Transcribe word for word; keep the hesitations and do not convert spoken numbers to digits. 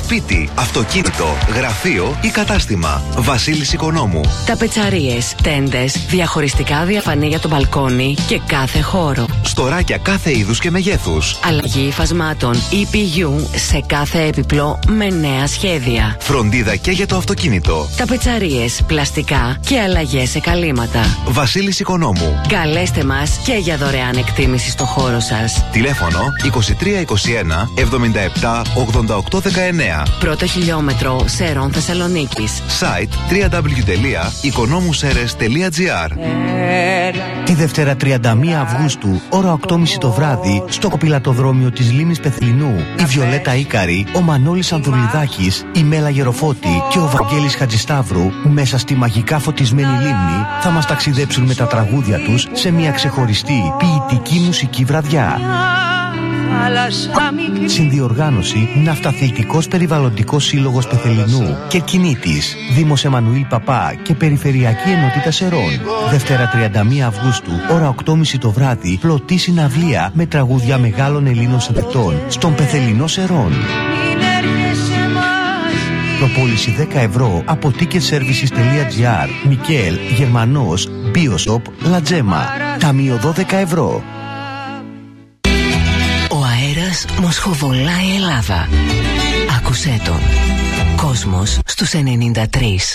σπίτι, αυτοκίνητο, γραφείο ή κατάστημα. Βασίλης Οικονόμου. Ταπετσαρίες, τέντες, διαχωριστικά διαφανή για το μπαλκόνι και κάθε χώρο. Στοράκια κάθε είδους και μεγέθους. Αλλαγή υφασμάτων ι πι γιου σε κάθε έπιπλο με νέα σχέδια. Φροντίδα και για το αυτοκίνητο. Ταπετσαρίες, πλαστικά και αλλαγές σε καλύματα. Βασίλης Οικονόμου. Καλέστε μας και για δωρεάν εκτίμηση στο χώρο σας. Τηλέφωνο είκοσι τρία είκοσι ένα εβδομήντα επτά ογδόντα οκτώ δεκαεννέα. Πρώτο χιλιόμετρο Σερών Θεσσαλονίκης. Site double-u double-u double-u τελεία οικονόμουσέρες τελεία τζι άρ. Τη Δευτέρα τριάντα μία Αυγούστου, ώρα οκτώ και μισή το βράδυ, στο κοπηλατοδρόμιο της Λίμνης Πεθλινού, η Βιολέτα Ίκαρη, ο Μανώλης Ανδρουλιδάκης, η Μέλα Γεροφώτη και ο Βαγγέλης Χατζησταύρου, μέσα στη μαγικά φωτισμένη λίμνη, θα μας ταξιδέψουν με τα τραγούδια τους σε μια ξεχωριστή ποιητική μουσική βραδιά. Συνδιοργάνωση Ναυταθλητικός Περιβαλλοντικός Σύλλογος Πεθελινού και Κινήτης, Δήμος Εμμανουήλ Παπά και Περιφερειακή Ενότητα Σερών. Δευτέρα τριάντα μία Αυγούστου, ώρα οκτώ και μισή το βράδυ, πλωτή συναυλία με τραγούδια μεγάλων Ελλήνων συνθετών στον Πεθελινό Σερών. Προπόληση δέκα ευρώ από ticketservices τελεία τζι άρ. Μικέλ, Γερμανός, Biosop, Λατζέμα. Ταμείο δώδεκα ευρώ. Ο αέρας μοσχοβολάει Ελλάδα. Άκουσέ τον. Κόσμος στους ενενήντα τρία.